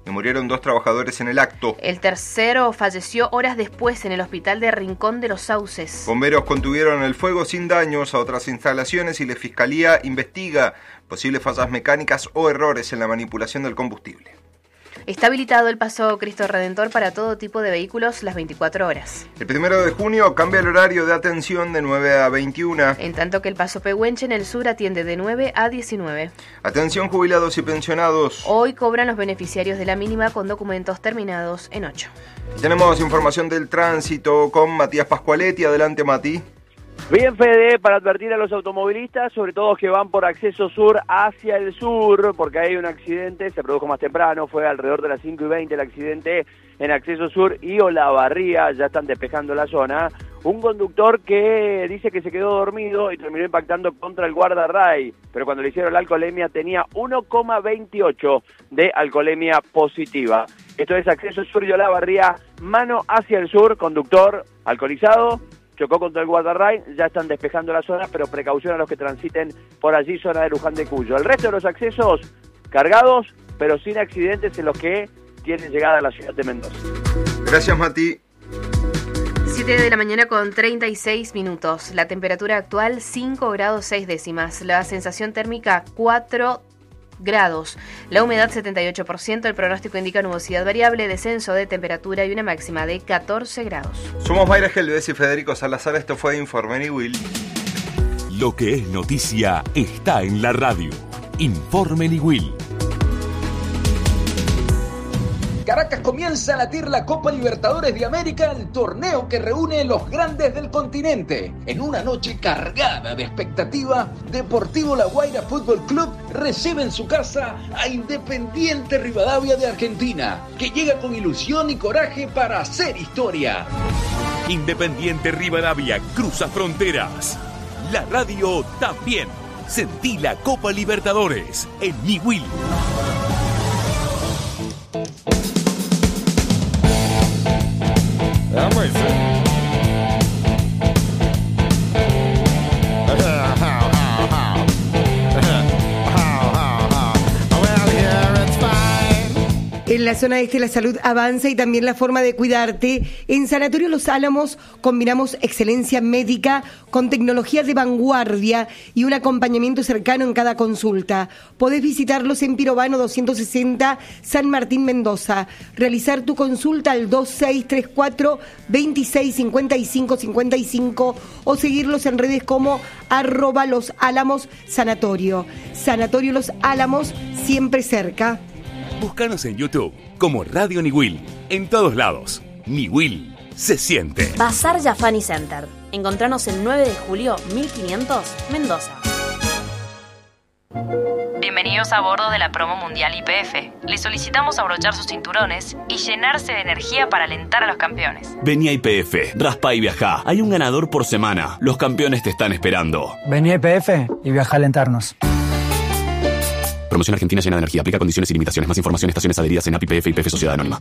y murieron 2 trabajadores en el acto. El tercero falleció horas después en el hospital de Rincón de los Sauces. Bomberos contuvieron el fuego sin daños a otras instalaciones y la Fiscalía investiga posibles fallas mecánicas o errores en la manipulación del combustible. Está habilitado el paso Cristo Redentor para todo tipo de vehículos las 24 horas. El 1 de junio cambia el horario de atención de 9 a 21. En tanto que el paso Pehuenche en el sur atiende de 9 a 19. Atención jubilados y pensionados. Hoy cobran los beneficiarios de la mínima con documentos terminados en 8. Tenemos información del tránsito con Matías Pascualetti. Adelante, Mati. Bien, Fede, para advertir a los automovilistas, sobre todo que van por acceso sur hacia el sur, porque hay un accidente, se produjo más temprano, fue alrededor de las 5:20 el accidente en acceso sur y Olavarría, ya están despejando la zona. Un conductor que dice que se quedó dormido y terminó impactando contra el guardarray, pero cuando le hicieron la alcoholemia tenía 1,28 de alcoholemia positiva. Esto es acceso sur y Olavarría, mano hacia el sur, conductor alcoholizado, chocó contra el guardarray, ya están despejando la zona, pero precaución a los que transiten por allí, zona de Luján de Cuyo. El resto de los accesos cargados, pero sin accidentes en los que tienen llegada a la ciudad de Mendoza. Gracias, Mati. 7 de la mañana con 36 minutos. La temperatura actual 5 grados 6 décimas. La sensación térmica 4 grados. La humedad 78%. El pronóstico indica nubosidad variable, descenso de temperatura y una máxima de 14 grados. Somos Mayra Gelbez y Federico Salazar. Esto fue Informe Niwil. Lo que es noticia está en la radio. Informe Niwil. Caracas comienza a latir la Copa Libertadores de América, el torneo que reúne los grandes del continente. En una noche cargada de expectativa, Deportivo La Guaira Fútbol Club recibe en su casa a Independiente Rivadavia de Argentina, que llega con ilusión y coraje para hacer historia. Independiente Rivadavia cruza fronteras. La radio también. Sentí la Copa Libertadores en Niwil. En la zona este la salud avanza y también la forma de cuidarte. En Sanatorio Los Álamos combinamos excelencia médica con tecnología de vanguardia y un acompañamiento cercano en cada consulta. Podés visitarlos en Pirovano 260, San Martín, Mendoza. Realizar tu consulta al 2634 265555 o seguirlos en redes como @Los Álamos Sanatorio. Sanatorio Los Álamos, siempre cerca. Búscanos en YouTube como Radio Niwil. En todos lados. Niwil se siente. Bazar Jafani Center. Encontranos el 9 de julio 1500, Mendoza. Bienvenidos a bordo de la promo mundial YPF. Les solicitamos abrochar sus cinturones y llenarse de energía para alentar a los campeones. Vení a YPF, raspa y viajá. Hay un ganador por semana. Los campeones te están esperando. Vení a YPF y viajá a alentarnos. Promoción Argentina llena de energía. Aplica condiciones y limitaciones. Más información, estaciones adheridas en API YPF y YPF Sociedad Anónima.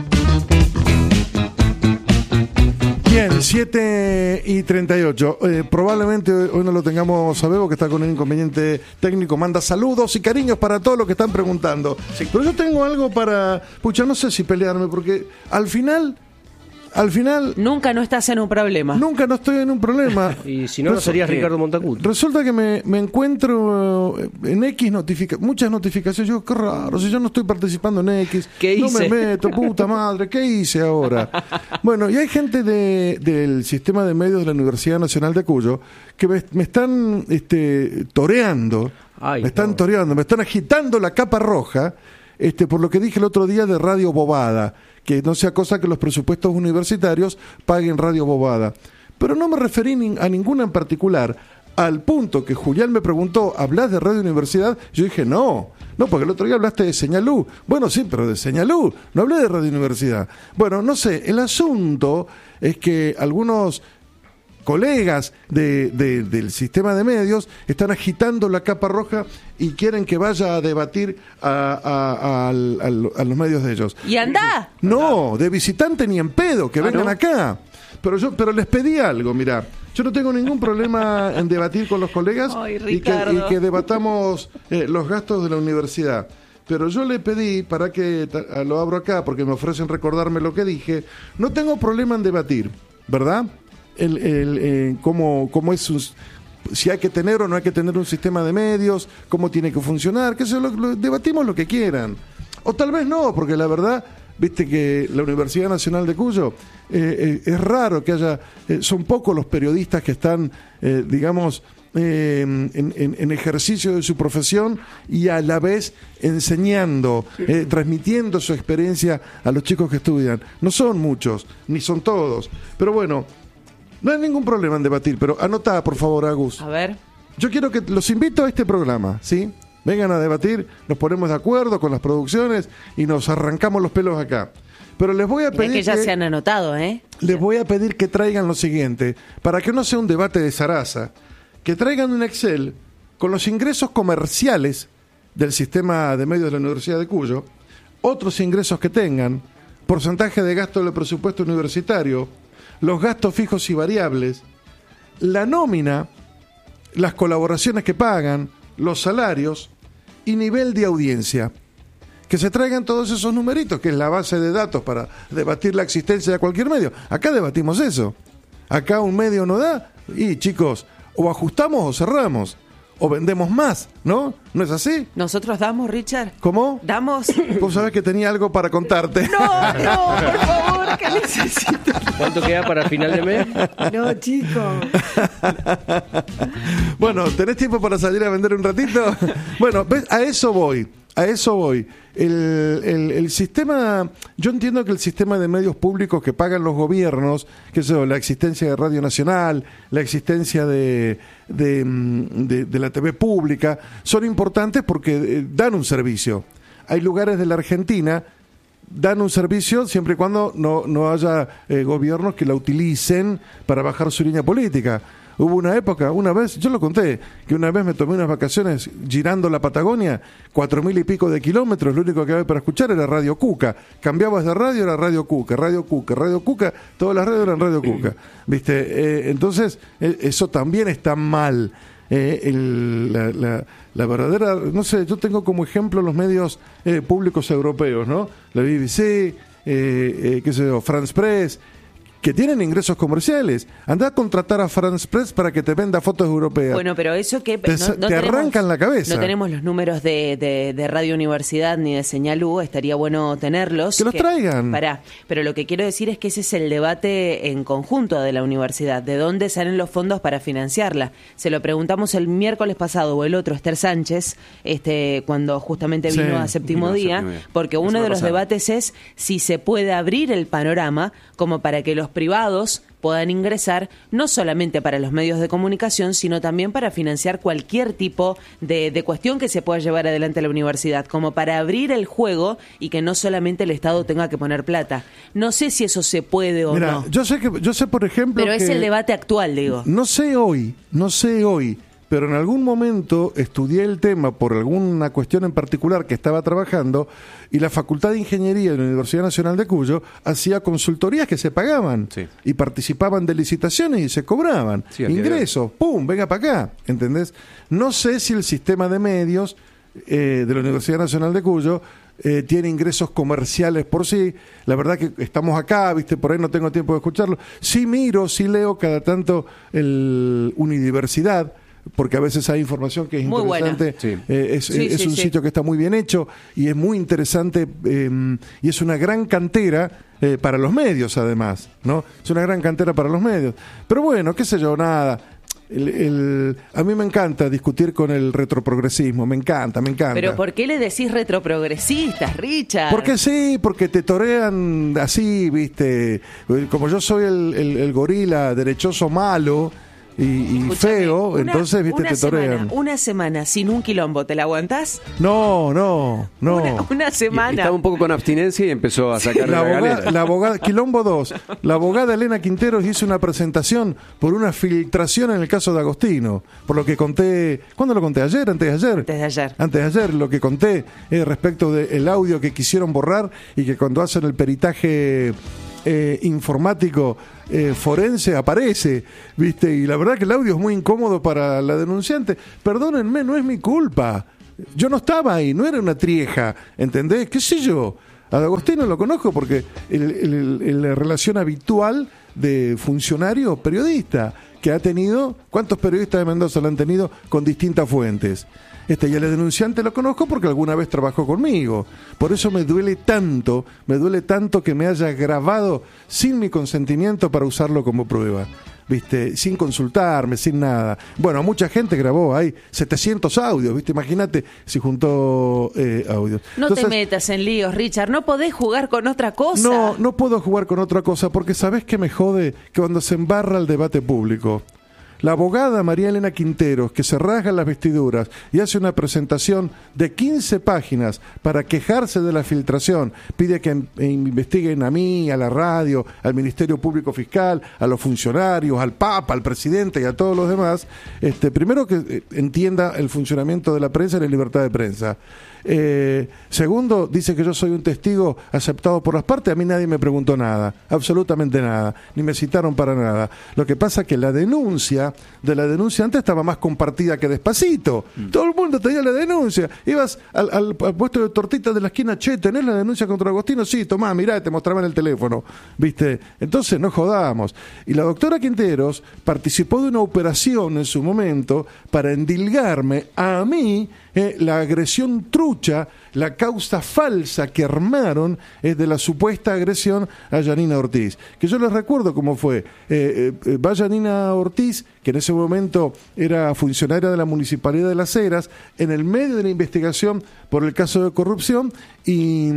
Bien, 7:38. Probablemente hoy no lo tengamos a Bebo, que está con un inconveniente técnico. Manda saludos y cariños para todos los que están preguntando. Sí. Pero yo tengo algo para... Pucha, no sé si pelearme, porque al final... Nunca no estás en un problema. Nunca no estoy en un problema. Y si no, no serías Ricardo Montacuto. Resulta que me encuentro en X muchas notificaciones. Yo, qué raro, si yo no estoy participando en X. ¿Qué hice? No me meto, puta madre, ¿qué hice ahora? Bueno, y hay gente del sistema de medios de la Universidad Nacional de Cuyo que me están toreando. Me están agitando la capa roja, por lo que dije el otro día de Radio Bobada, que no sea cosa que los presupuestos universitarios paguen Radio Bobada. Pero no me referí a ninguna en particular, al punto que Julián me preguntó, ¿hablás de Radio Universidad? Yo dije, no, porque el otro día hablaste de Señalú. Bueno, sí, pero de Señalú, no hablé de Radio Universidad. Bueno, no sé, el asunto es que algunos colegas del sistema de medios están agitando la capa roja y quieren que vaya a debatir a los medios de ellos. ¿Y anda? No, de visitante ni en pedo, que vengan acá. Pero les pedí algo, mirá. Yo no tengo ningún problema en debatir con los colegas y que debatamos los gastos de la universidad. pero yo le pedí, para que lo abro acá, porque me ofrecen recordarme lo que dije, no tengo problema en debatir, ¿verdad? Cómo es si hay que tener o no hay que tener un sistema de medios, cómo tiene que funcionar, que debatimos lo que quieran. O tal vez no, porque la verdad, viste que la Universidad Nacional de Cuyo es raro que haya, son pocos los periodistas que están, digamos, en ejercicio de su profesión y a la vez enseñando, transmitiendo su experiencia a los chicos que estudian. No son muchos, ni son todos, pero bueno, no hay ningún problema en debatir, pero anotá, por favor, Agus. A ver. Yo quiero que los invito a este programa, ¿sí? Vengan a debatir, nos ponemos de acuerdo con las producciones y nos arrancamos los pelos acá. Pero les voy a pedir que ya se han anotado, Les voy a pedir que traigan lo siguiente, para que no sea un debate de zaraza, que traigan un Excel con los ingresos comerciales del sistema de medios de la Universidad de Cuyo, otros ingresos que tengan, porcentaje de gasto del presupuesto universitario, los gastos fijos y variables, la nómina, las colaboraciones que pagan, los salarios y nivel de audiencia. Que se traigan todos esos numeritos, que es la base de datos para debatir la existencia de cualquier medio. Acá debatimos eso. Acá un medio no da y, chicos, o ajustamos o cerramos. O vendemos más, ¿no? ¿No es así? Nosotros damos, Richard. ¿Cómo? Damos. Vos sabés que tenía algo para contarte. No, por favor, que necesito. ¿Cuánto queda para final de mes? No, chico. Bueno, ¿tenés tiempo para salir a vender un ratito? Bueno, ¿ves? A eso voy. El sistema, yo entiendo que el sistema de medios públicos que pagan los gobiernos, que es la existencia de Radio Nacional, la existencia de la TV pública, son importantes porque dan un servicio. Hay lugares de la Argentina dan un servicio siempre y cuando no haya gobiernos que la utilicen para bajar su línea política. Hubo una época, una vez, yo lo conté, que una vez me tomé unas vacaciones girando la Patagonia, 4.000 y pico de kilómetros, lo único que había para escuchar era Radio Cuca. Cambiabas de radio, era Radio Cuca, todas las radios eran Radio Cuca. ¿Viste? Entonces, eso también está mal. La verdadera, no sé, yo tengo como ejemplo los medios públicos europeos, ¿no? La BBC, qué sé yo, France Press, que tienen ingresos comerciales. Andá a contratar a France Press para que te venda fotos europeas. Bueno, pero eso que te arrancan la cabeza. No tenemos los números de Radio Universidad ni de Señal U, estaría bueno tenerlos. Que los traigan. Pero lo que quiero decir es que ese es el debate en conjunto de la universidad, de dónde salen los fondos para financiarla. Se lo preguntamos el miércoles pasado o el otro, Esther Sánchez, cuando justamente vino a Séptimo Día, porque uno de los debates es si se puede abrir el panorama como para que los privados puedan ingresar no solamente para los medios de comunicación, sino también para financiar cualquier tipo de cuestión que se pueda llevar adelante a la universidad, como para abrir el juego y que no solamente el Estado tenga que poner plata. No sé si eso se puede o no. Yo sé, por ejemplo, pero es el debate actual, digo. No sé hoy, pero en algún momento estudié el tema por alguna cuestión en particular que estaba trabajando y la Facultad de Ingeniería de la Universidad Nacional de Cuyo hacía consultorías que se pagaban y participaban de licitaciones y se cobraban ingresos, ¡pum!, venga para acá, ¿entendés? No sé si el sistema de medios de la Universidad Nacional de Cuyo tiene ingresos comerciales por sí. La verdad que estamos acá, viste, por ahí no tengo tiempo de escucharlo. Sí leo cada tanto el Unidiversidad, porque a veces hay información que es muy interesante. Es un sitio que está muy bien hecho y es muy interesante y es una gran cantera para los medios, además, ¿no? Es una gran cantera para los medios. Pero bueno, qué sé yo, nada. A mí me encanta discutir con el retroprogresismo, me encanta. ¿Pero por qué le decís retroprogresistas, Richard? Porque te torean así, viste, como yo soy el gorila derechoso malo y feo, entonces, viste, te torean. Una semana sin un quilombo, ¿te la aguantás? No. Una semana. Estaba un poco con abstinencia y empezó a sacar la abogada, quilombo 2. La abogada Elena Quinteros hizo una presentación por una filtración en el caso de Agostino. Por lo que conté, ¿cuándo lo conté? ¿Ayer? ¿Antes de ayer? Lo que conté respecto del audio que quisieron borrar y que cuando hacen el peritaje informático forense aparece, ¿viste? Y la verdad que el audio es muy incómodo para la denunciante. Perdónenme, no es mi culpa. Yo no estaba ahí, no era una trieja, ¿entendés? ¿Qué sé yo? A D'Agostino lo conozco porque la relación habitual de funcionario periodista que ha tenido, ¿cuántos periodistas de Mendoza lo han tenido con distintas fuentes? Y el denunciante lo conozco porque alguna vez trabajó conmigo. Por eso me duele tanto que me haya grabado sin mi consentimiento para usarlo como prueba. ¿Viste? Sin consultarme, sin nada. Bueno, mucha gente grabó, hay 700 audios, ¿viste? Imagínate si juntó audios. No te metas en líos, Richard, no podés jugar con otra cosa. No puedo jugar con otra cosa porque ¿sabés qué me jode? Que cuando se embarra el debate público, la abogada María Elena Quinteros, que se rasga las vestiduras y hace una presentación de 15 páginas para quejarse de la filtración, pide que investiguen a mí, a la radio, al Ministerio Público Fiscal, a los funcionarios, al Papa, al presidente y a todos los demás, primero que entienda el funcionamiento de la prensa y la libertad de prensa. Segundo, dice que yo soy un testigo aceptado por las partes. A mí nadie me preguntó nada, absolutamente nada, ni me citaron para nada. Lo que pasa es que la denuncia de la denunciante estaba más compartida que Despacito. Todo el mundo tenía la denuncia. Ibas al puesto de tortitas de la esquina, che, ¿tenés la denuncia contra Agostino? Sí, tomá, mirá, te mostraban el teléfono, ¿viste? Entonces no jodamos. Y la doctora Quinteros participó de una operación en su momento para endilgarme a mí la agresión trucha, la causa falsa que armaron de la supuesta agresión a Yanina Ortiz. Que yo les recuerdo cómo fue. Va Yanina Ortiz, que en ese momento era funcionaria de la Municipalidad de Las Heras, en el medio de la investigación por el caso de corrupción, y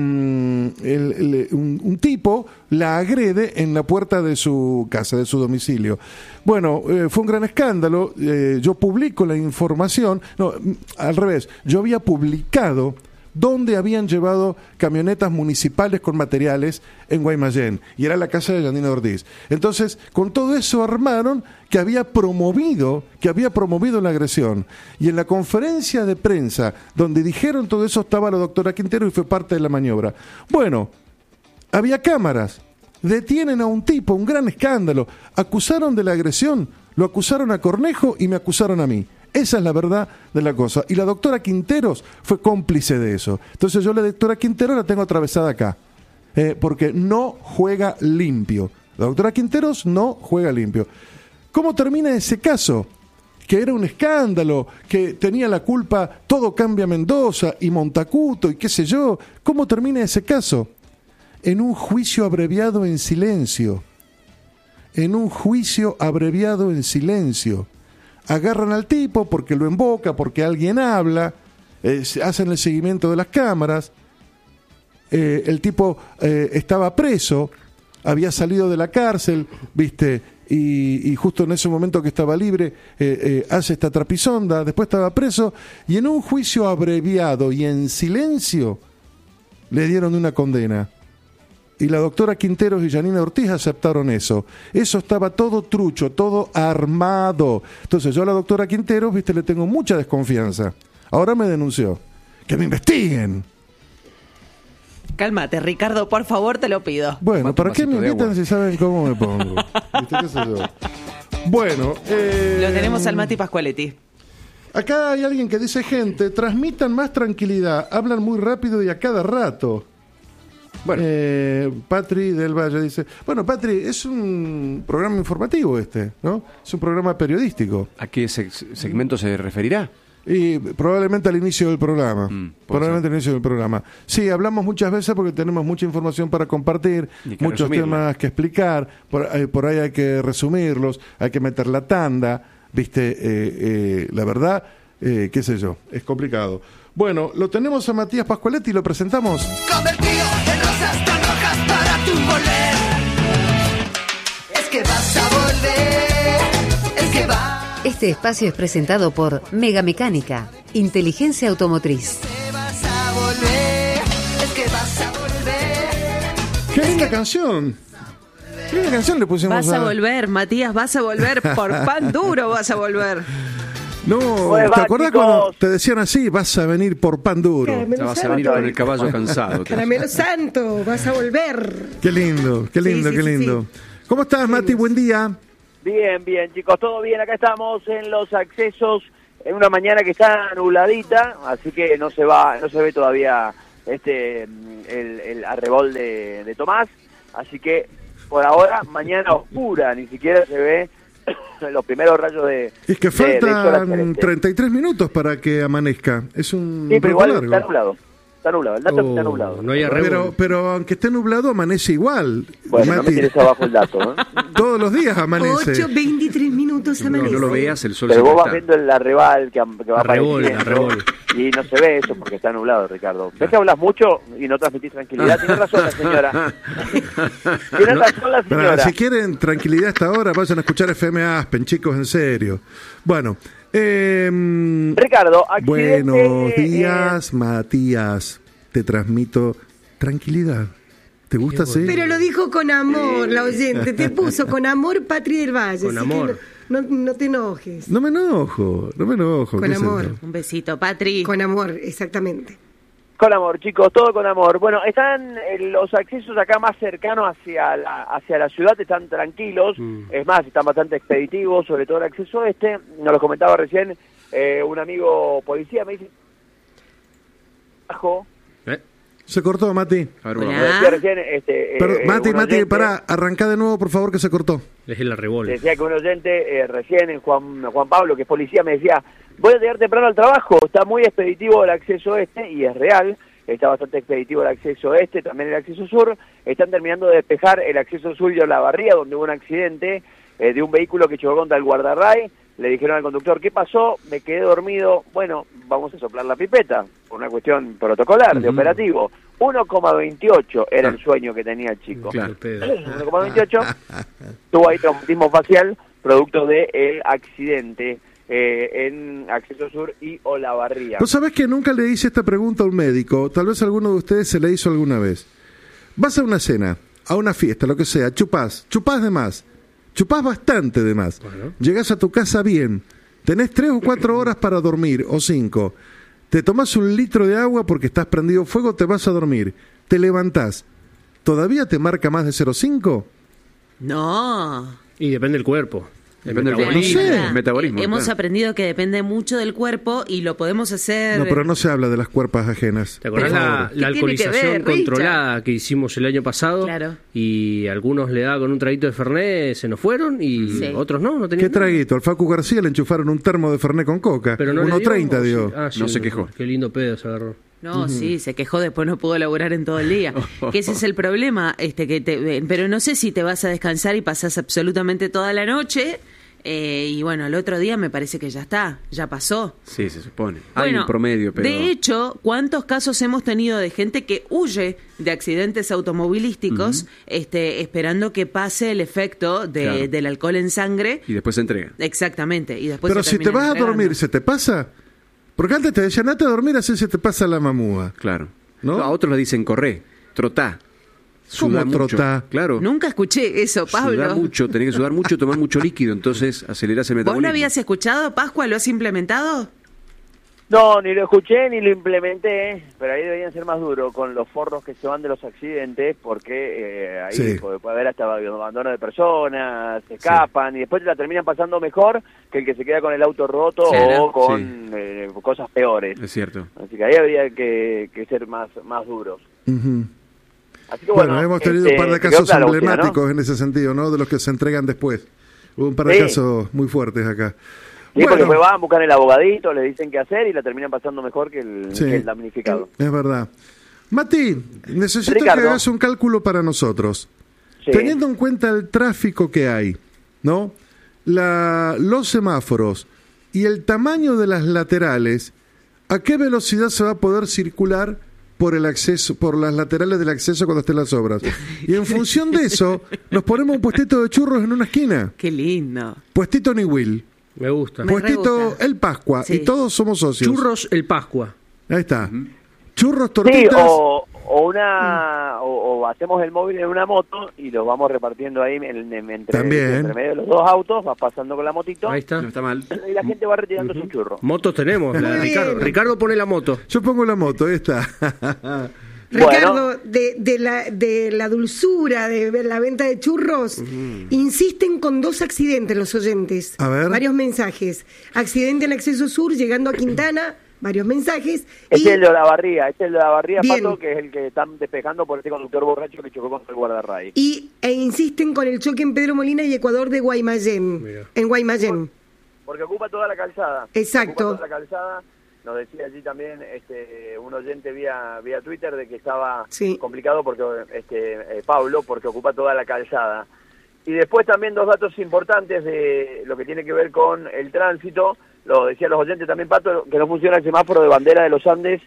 un tipo la agrede en la puerta de su casa, de su domicilio. Bueno, fue un gran escándalo. Yo publico la información, no, al revés, yo había publicado dónde habían llevado camionetas municipales con materiales en Guaymallén, y era la casa de Yanina Ortiz. Entonces, con todo eso armaron que había promovido la agresión. Y en la conferencia de prensa donde dijeron todo eso estaba la doctora Quintero y fue parte de la maniobra. Bueno, había cámaras, detienen a un tipo, un gran escándalo, acusaron de la agresión, lo acusaron a Cornejo y me acusaron a mí. Esa es la verdad de la cosa. Y la doctora Quinteros fue cómplice de eso. Entonces yo la doctora Quinteros la tengo atravesada acá, porque no juega limpio. La doctora Quinteros no juega limpio. ¿Cómo termina ese caso? Que era un escándalo, que tenía la culpa Todo Cambia Mendoza y Montacuto y qué sé yo. ¿Cómo termina ese caso? En un juicio abreviado en silencio. En un juicio abreviado en silencio. Agarran al tipo porque lo invoca, porque alguien habla, hacen el seguimiento de las cámaras. El tipo estaba preso, había salido de la cárcel, ¿viste? Y justo en ese momento que estaba libre, hace esta trapisonda, después estaba preso, y en un juicio abreviado y en silencio le dieron una condena. Y la doctora Quinteros y Yanina Ortiz aceptaron eso. Eso estaba todo trucho, todo armado. Entonces yo a la doctora Quinteros, ¿viste? Le tengo mucha desconfianza. Ahora me denunció. ¡Que me investiguen! Cálmate, Ricardo, por favor, te lo pido. Bueno, ¿para qué me invitan si saben cómo me pongo? ¿Viste? ¿Qué sé yo? Bueno. Lo tenemos al Mati Pascualetti. Acá hay alguien que dice, gente, transmitan más tranquilidad, hablan muy rápido y a cada rato. Bueno, Patri del Valle dice, bueno, Patri, es un programa informativo ¿no? Es un programa periodístico. ¿A qué segmento se referirá? Y probablemente al inicio del programa. Probablemente al inicio del programa. Sí, hablamos muchas veces porque tenemos mucha información para compartir, muchos temas que explicar, por ahí hay que resumirlos, hay que meter la tanda, ¿viste? La verdad, qué sé yo, es complicado. Bueno, lo tenemos a Matías Pascualetti y lo presentamos. Convertido en rosas tan rojas para tu volver. Es que vas a volver. Es que va. Este espacio es presentado por Mega Mecánica, Inteligencia Automotriz. Vas a volver. Es que vas a volver. ¡Qué linda canción! ¿Qué linda canción le pusimos? Vas a volver, Matías, vas a volver. Por pan duro vas a volver. No, ¿te acordás cuando te decían así? Vas a venir por pan duro. Vas a venir con el caballo cansado. Caramelo santo, vas a volver. Qué lindo, qué lindo, qué lindo. Sí. ¿Cómo estás, Mati? Buen día. Bien, chicos, todo bien. Acá estamos en los accesos en una mañana que está nubladita, así que no se ve todavía el arrebol de Tomás, así que por ahora mañana oscura, ni siquiera se ve los primeros rayos de... Es que faltan 33 minutos para que amanezca, es un sí, pero igual largo. Está nublado, el dato está nublado. No hay pero aunque esté nublado, amanece igual. Bueno, no me tienes abajo el dato, ¿no? Todos los días amanece. 8:23 minutos amanece. No lo veas, el sol pero se vos vas está. viendo el arrebol que va apareciendo. Y no se ve eso porque está nublado, Ricardo. ¿Ves que hablas mucho y no transmitís tranquilidad? Tiene razón la señora. Tiene razón la señora. Si quieren tranquilidad hasta ahora, vayan a escuchar FM Aspen, chicos, en serio. Bueno, Ricardo, accidente, buenos días, Matías. Te transmito tranquilidad. ¿Te gusta así? Pero lo dijo con amor, la oyente. Te puso con amor Patri del Valle. Con amor. No te enojes. No me enojo. Con amor. Un besito, Patri. Con amor, exactamente. Con amor, chicos, todo con amor. Bueno, están los accesos acá más cercanos hacia la ciudad, están tranquilos. Es más, están bastante expeditivos, sobre todo el acceso nos lo comentaba recién un amigo policía, me dice... Se cortó, Mati. Mati, pará, arrancá de nuevo, por favor, que se cortó. Es el arrebol. Decía que un oyente recién, Juan Pablo, que es policía, me decía, voy a llegar temprano al trabajo, está muy expeditivo el acceso y es real, está bastante expeditivo el acceso también el acceso sur, están terminando de despejar el acceso sur de Olavarría, donde hubo un accidente de un vehículo que chocó contra el guardarray. Le dijeron al conductor, ¿qué pasó? Me quedé dormido. Bueno, vamos a soplar la pipeta, por una cuestión protocolar, de operativo. 1,28 era el sueño que tenía el chico. Claro, 1,28. Tuvo ahí traumatismo facial, producto del accidente en Acceso Sur y Olavarría. ¿Vos sabés que nunca le hice esta pregunta a un médico? Tal vez alguno de ustedes se la hizo alguna vez. Vas a una cena, a una fiesta, lo que sea, chupás de más. Chupás bastante de más. Bueno. Llegás a tu casa bien. Tenés 3 o 4 horas para dormir, o 5. Te tomás 1 litro de agua porque estás prendido fuego, te vas a dormir. Te levantás. ¿Todavía te marca más de 0,5? No. Y depende del cuerpo. Depende del metabolismo. Hemos aprendido que depende mucho del cuerpo y lo podemos hacer... No, pero no se habla de las cuerpas ajenas. ¿Te acordás la alcoholización controlada que hicimos el año pasado? Claro. Y algunos le daba con un traguito de Fernet, se nos fueron y otros no tenían. ¿Qué traguito? Al Facu García le enchufaron un termo de Fernet con coca. Pero no 1,30 dio. No se quejó. Qué lindo pedo se agarró. No, sí, se quejó, después no pudo laburar en todo el día. Que ese es el problema, pero no sé si te vas a descansar y pasás absolutamente toda la noche... y bueno, el otro día me parece que ya pasó. Sí, se supone. Hay un promedio, pero... De hecho, ¿cuántos casos hemos tenido de gente que huye de accidentes automovilísticos esperando que pase el efecto del alcohol en sangre? Y después se entrega. Exactamente. Y después pero si te vas a dormir, ¿se te pasa? Porque antes te decían, andate a dormir, así se te pasa la mamúa. Claro. ¿No? A otros le dicen, corré, trotá. Suda mucho, claro. Nunca escuché eso, Pablo. Sudar mucho, tenés que sudar mucho, tomar mucho líquido, entonces acelerás el metabolismo. ¿Vos lo habías escuchado, Pascua? ¿Lo has implementado? No, ni lo escuché ni lo implementé, pero ahí deberían ser más duros con los forros que se van de los accidentes, porque ahí puede haber hasta abandono de personas, se escapan y después te la terminan pasando mejor que el que se queda con el auto roto o con cosas peores. Es cierto. Así que ahí habría que ser más duros. Así que bueno, hemos tenido un par de casos emblemáticos, ¿no? En ese sentido, ¿no? De los que se entregan después. Hubo un par de casos muy fuertes acá. Sí, porque después van, buscan el abogadito, le dicen qué hacer y la terminan pasando mejor que el damnificado. Es verdad. Mati, necesito que hagas un cálculo para nosotros. Sí. Teniendo en cuenta el tráfico que hay, ¿no? Los semáforos y el tamaño de las laterales, ¿a qué velocidad se va a poder circular por el acceso, por las laterales del acceso cuando estén las obras? Y en función de eso, nos ponemos un puestito de churros en una esquina. Qué lindo. Puestito Niwil. Me gusta. Puestito El Pascua. Sí. Y todos somos socios. Churros El Pascua. Ahí está. Churros, tortitas. Sí, o hacemos el móvil en una moto y los vamos repartiendo ahí entre medio de los dos autos, vas pasando con la motito. Ahí está. No está mal. Y la gente va retirando su churro. Motos tenemos, la de Ricardo. Ricardo pone la moto. Yo pongo la moto, ahí está. Ricardo, de la dulzura de la venta de churros, insisten con 2 accidentes los oyentes. A ver. Varios mensajes. Accidente en Acceso Sur, llegando a Quintana, varios mensajes. Es el de la barría, Bien. Pato, que es el que están despejando por este conductor borracho que chocó contra el guardarray. E insisten con el choque en Pedro Molina y Ecuador de Guaymallén. En Guaymallén. Porque ocupa toda la calzada. Exacto. Ocupa toda la calzada. Nos decía allí también un oyente vía Twitter de que estaba complicado porque Pablo, porque ocupa toda la calzada. Y después también 2 datos importantes de lo que tiene que ver con el tránsito. Lo decían los oyentes también, Pato, que no funciona el semáforo de Bandera de los Andes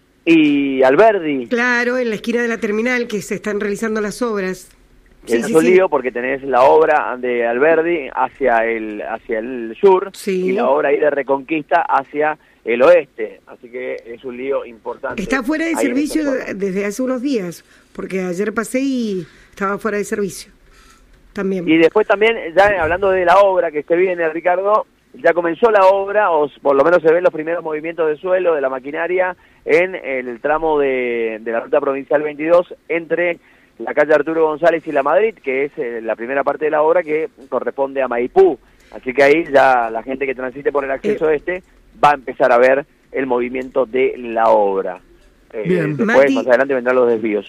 y Alberdi. Claro, en la esquina de la terminal que se están realizando las obras. Es un lío porque tenés la obra de Alberdi hacia el sur y la obra ahí de Reconquista hacia el oeste, así que es un lío importante. Está fuera de servicio desde hace unos días, porque ayer pasé y estaba fuera de servicio también. Y después también, ya hablando de la obra, que esté bien, Ricardo, ya comenzó la obra, o por lo menos se ven los primeros movimientos de suelo de la maquinaria en el tramo de la ruta provincial 22 entre la calle Arturo González y la Madrid, que es la primera parte de la obra que corresponde a Maipú. Así que ahí ya la gente que transite por el acceso va a empezar a ver el movimiento de la obra. Bien. Después, Mati, más adelante vendrán los desvíos.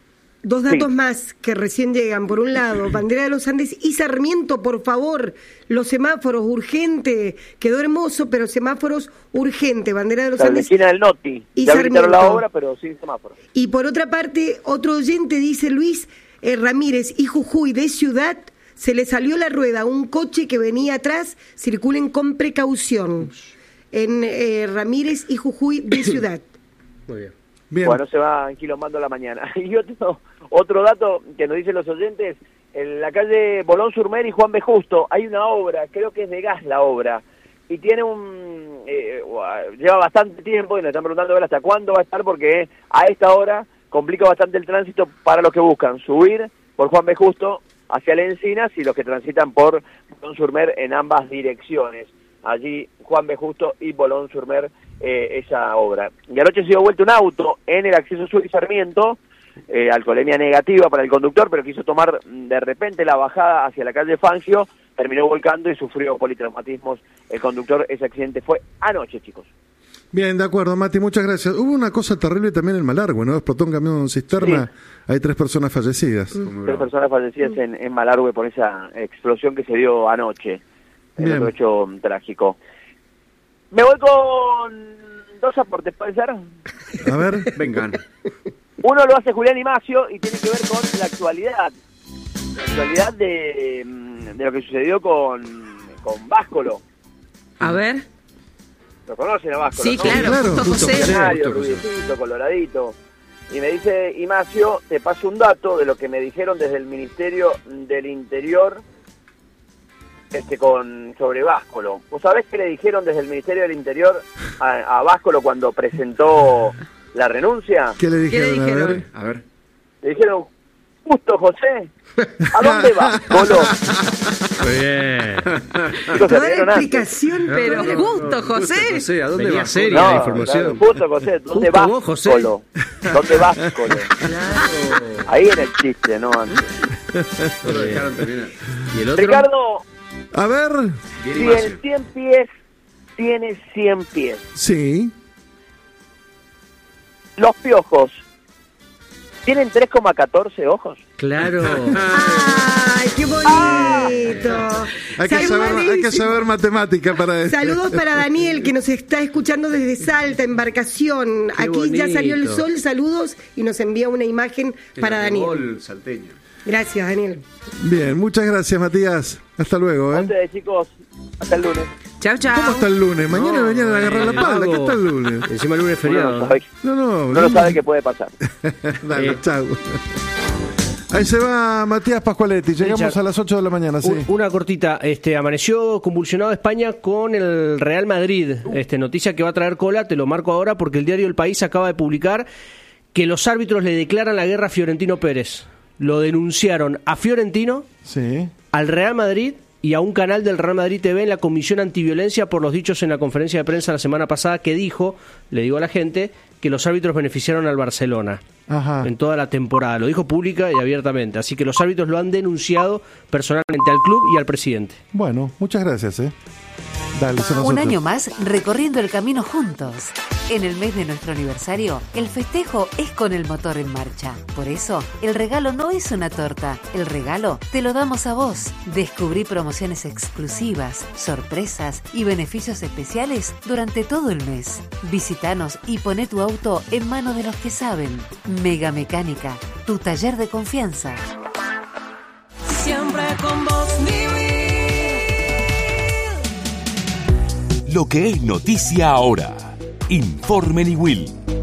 2 datos más que recién llegan. Por un lado, Bandera de los Andes y Sarmiento, por favor, los semáforos, urgente. Quedó hermoso, pero semáforos, urgente. Bandera de los Andes. La esquina del Noti. Y ya Sarmiento. habilitaron la obra, pero sin semáforos. Y por otra parte, otro oyente dice, Luis Ramírez y Jujuy de Ciudad, se le salió la rueda a un coche que venía atrás, circulen con precaución. En Ramírez y Jujuy de Ciudad. Muy bien. Bien. Bueno, se va enquilombando la mañana. Y otro dato que nos dicen los oyentes, en la calle Bolón Surmer y Juan B. Justo hay una obra, creo que es de gas la obra, y tiene lleva bastante tiempo y nos están preguntando hasta cuándo va a estar, porque a esta hora complica bastante el tránsito para los que buscan subir por Juan B. Justo hacia la Encinas y los que transitan por Bolón Surmer en ambas direcciones. Allí Juan B. Justo y Bolón Surmer, esa obra. Y anoche se dio vuelta un auto en el acceso sur y Sarmiento, alcoholemia negativa para el conductor, pero quiso tomar de repente la bajada hacia la calle Fangio, terminó volcando y sufrió politraumatismos el conductor. Ese accidente fue anoche, chicos. Bien, de acuerdo, Mati, muchas gracias. Hubo una cosa terrible también en Malargüe, ¿no? Explotó un camión cisterna, hay 3 personas fallecidas. 3 personas fallecidas en Malargüe por esa explosión que se dio anoche. En otro hecho trágico. Me voy con 2 aportes, ¿puede ser? A ver, vengan. Uno lo hace Julián Imacio y tiene que ver con la actualidad. La actualidad de lo que sucedió con Báscolo. A ver. ¿Lo conocen a Báscolo? Sí, ¿no? claro. Justo José. Rubiecito, coloradito. Y me dice Imacio, te paso un dato de lo que me dijeron desde el Ministerio del Interior sobre Báscolo. ¿Vos sabés qué le dijeron desde el Ministerio del Interior a Báscolo cuando presentó la renuncia? ¿Qué le dijeron? A ver. Le dijeron, justo José, ¿a dónde vas, Bolo? Muy bien. Chicos, Toda la explicación, pero justo José. José, ¿a dónde Venía vas? seria la información. Justo José, ¿dónde Justo vas, vos, José. Bolo? ¿Dónde vas, Bolo? Ahí era el chiste, ¿no? Antes. No lo dejaron terminar. ¿Y el otro? Ricardo, a ver. si el 100 pies tiene 100 pies, Sí. los piojos tienen 3,14 ojos. Claro. ¡Ay, qué bonito! Hay que saber matemática para eso. Saludos para Daniel, que nos está escuchando desde Salta, embarcación. Qué Aquí ya salió el bonito. sol, saludos, y nos envía una imagen para Daniel. Gol salteño. Gracias, Daniel. Bien, muchas gracias, Matías. Hasta luego, A ustedes, chicos, hasta el lunes. Chao, chao. ¿Cómo está el lunes? Mañana venían a agarrar la palda. ¿Qué está el lunes? Encima el lunes Uno feriado. no sabe, No lo sabe que puede pasar. Dale, chau. Ahí se va Matías Pascualetti. Llegamos Richard, a las 8 de la mañana, sí. Una cortita. Amaneció convulsionado España con el Real Madrid. Noticia que va a traer cola, te lo marco ahora porque el diario El País acaba de publicar que los árbitros le declaran la guerra a Fiorentino Pérez. Lo denunciaron a Fiorentino, Sí. al Real Madrid y a un canal del Real Madrid TV en la Comisión Antiviolencia por los dichos en la conferencia de prensa la semana pasada que dijo, le digo a la gente, que los árbitros beneficiaron al Barcelona en toda la temporada. Lo dijo pública y abiertamente. Así que los árbitros lo han denunciado personalmente al club y al presidente. Bueno, muchas gracias. Dale, un año más recorriendo el camino juntos. En el mes de nuestro aniversario, el festejo es con el motor en marcha. Por eso, el regalo no es una torta. El regalo te lo damos a vos. Descubrí promociones exclusivas, sorpresas y beneficios especiales durante todo el mes. Visítanos y poné tu auto en manos de los que saben. Mega Mecánica, tu taller de confianza. Siempre con vos, Lo que es noticia ahora. Informe Niwil.